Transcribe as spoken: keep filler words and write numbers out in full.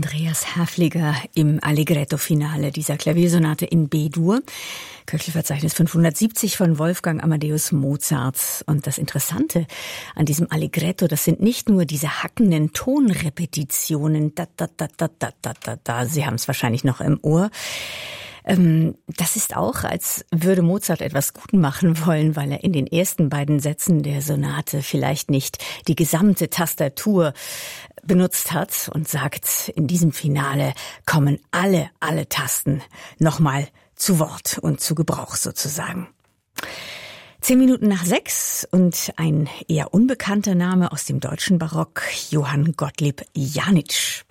Andreas Häfliger im Allegretto-Finale dieser Klaviersonate in B-Dur. Köchelverzeichnis fünfhundertsiebzig von Wolfgang Amadeus Mozart. Und das Interessante an diesem Allegretto, das sind nicht nur diese hackenden Tonrepetitionen, da, da, da, da, da, da, da, da, Sie haben es wahrscheinlich noch im Ohr. Das ist auch, als würde Mozart etwas gut machen wollen, weil er in den ersten beiden Sätzen der Sonate vielleicht nicht die gesamte Tastatur benutzt hat und sagt, in diesem Finale kommen alle, alle Tasten nochmal zu Wort und zu Gebrauch sozusagen. Zehn Minuten nach sechs und ein eher unbekannter Name aus dem deutschen Barock, Johann Gottlieb Janitsch.